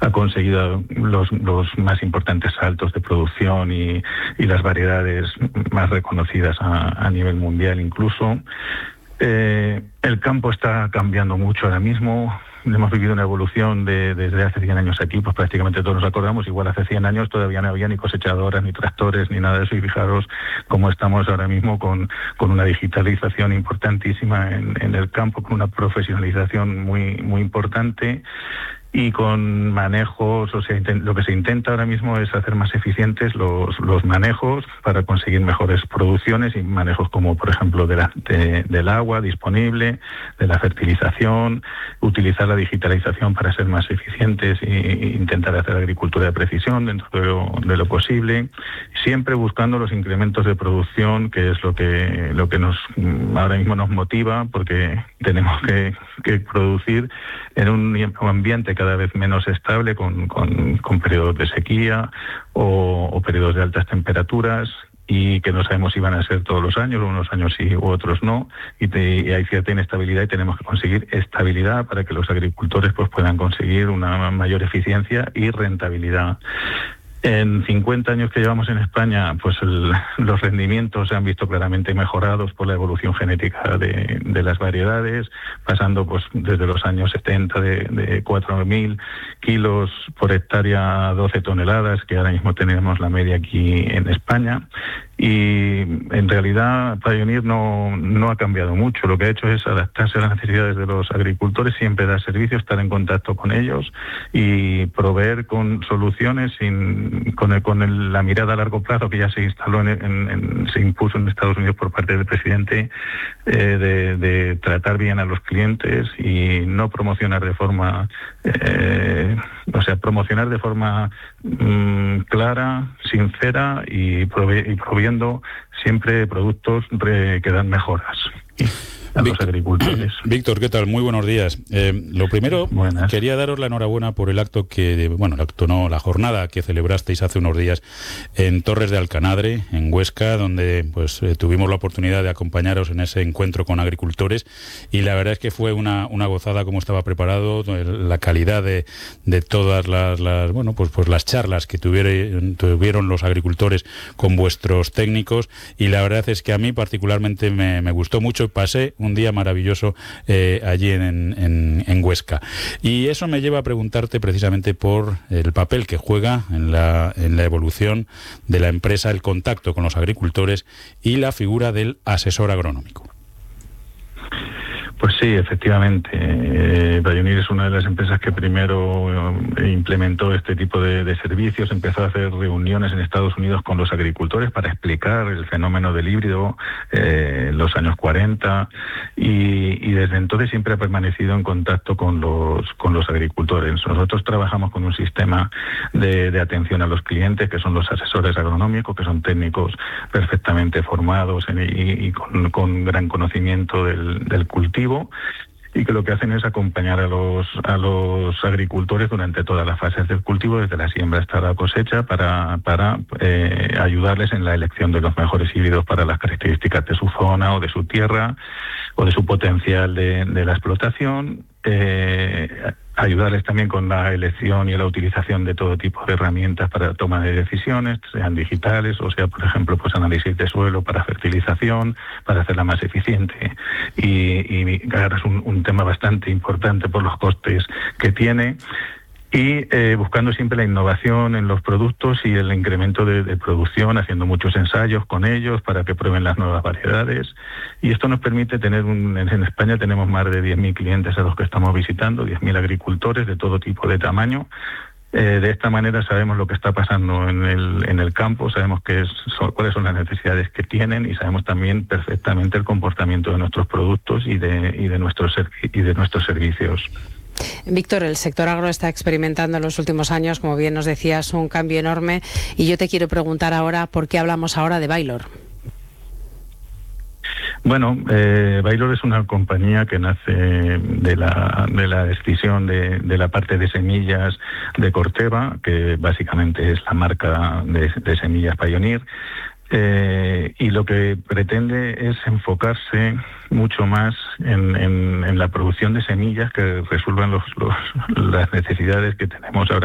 ha conseguido los más importantes saltos de producción y las variedades más reconocidas a nivel mundial incluso. El campo está cambiando mucho ahora mismo. Hemos vivido una evolución desde hace 100 años aquí, pues prácticamente todos nos acordamos. Igual hace 100 años todavía no había ni cosechadoras, ni tractores, ni nada de eso. Y fijaros cómo estamos ahora mismo con una digitalización importantísima en el campo, con una profesionalización muy, muy importante. Y con manejos, o sea, lo que se intenta ahora mismo es hacer más eficientes los manejos para conseguir mejores producciones y manejos como, por ejemplo, del agua disponible, de la fertilización, utilizar la digitalización para ser más eficientes e intentar hacer agricultura de precisión dentro de lo posible, siempre buscando los incrementos de producción, que es lo que ahora mismo nos motiva, porque tenemos que producir en un ambiente cada vez menos estable, con periodos de sequía o periodos de altas temperaturas, y que no sabemos si van a ser todos los años, unos años sí u otros no, y hay cierta inestabilidad, y tenemos que conseguir estabilidad para que los agricultores pues puedan conseguir una mayor eficiencia y rentabilidad. En 50 años que llevamos en España, pues los rendimientos se han visto claramente mejorados por la evolución genética de las variedades, pasando pues desde los años 70 de 4.000 kilos por hectárea a 12 toneladas, que ahora mismo tenemos la media aquí en España. Y en realidad Pioneer no ha cambiado mucho. Lo que ha hecho es adaptarse a las necesidades de los agricultores, siempre dar servicio, estar en contacto con ellos y proveer con soluciones con la mirada a largo plazo que ya se instaló se impuso en Estados Unidos por parte del presidente, de tratar bien a los clientes y no promocionar de forma promocionar de forma clara, sincera y proveyendo siempre productos que dan mejoras a los agricultores. Víctor, ¿qué tal? Muy buenos días. Lo primero, Buenas. Quería daros la enhorabuena por el acto la jornada que celebrasteis hace unos días en Torres de Alcanadre, en Huesca, donde pues tuvimos la oportunidad de acompañaros en ese encuentro con agricultores, y la verdad es que fue una gozada como estaba preparado, la calidad de todas las charlas que tuvieron los agricultores con vuestros técnicos, y la verdad es que a mí particularmente me gustó mucho. Pasé un día maravilloso allí en Huesca. Y eso me lleva a preguntarte precisamente por el papel que juega en la evolución de la empresa, el contacto con los agricultores y la figura del asesor agronómico. Pues sí, efectivamente. Pioneer es una de las empresas que primero implementó este tipo de servicios. Empezó a hacer reuniones en Estados Unidos con los agricultores para explicar el fenómeno del híbrido en los años 40, y desde entonces siempre ha permanecido en contacto con los agricultores. Nosotros trabajamos con un sistema de atención a los clientes, que son los asesores agronómicos, que son técnicos perfectamente formados y con gran conocimiento del cultivo, y que lo que hacen es acompañar a los agricultores durante todas las fases del cultivo, desde la siembra hasta la cosecha, para ayudarles en la elección de los mejores híbridos para las características de su zona o de su tierra o de su potencial de la explotación. Ayudarles también con la elección y la utilización de todo tipo de herramientas para toma de decisiones, sean digitales o sea, por ejemplo, pues análisis de suelo para fertilización, para hacerla más eficiente. Y ahora es un tema bastante importante por los costes que tiene. Y buscando siempre la innovación en los productos y el incremento de producción, haciendo muchos ensayos con ellos para que prueben las nuevas variedades. Y esto nos permite tener en España tenemos más de 10.000 clientes a los que estamos visitando, 10.000 agricultores de todo tipo de tamaño. De esta manera sabemos lo que está pasando en el campo, sabemos cuáles son las necesidades que tienen, y sabemos también perfectamente el comportamiento de nuestros productos y de nuestros servicios. Víctor, el sector agro está experimentando en los últimos años, como bien nos decías, un cambio enorme, y yo te quiero preguntar ahora por qué hablamos ahora de Baylor. Bueno, Baylor es una compañía que nace de la escisión de la parte de semillas de Corteva, que básicamente es la marca de semillas Pioneer. Y lo que pretende es enfocarse mucho más en la producción de semillas que resuelvan las necesidades que tenemos ahora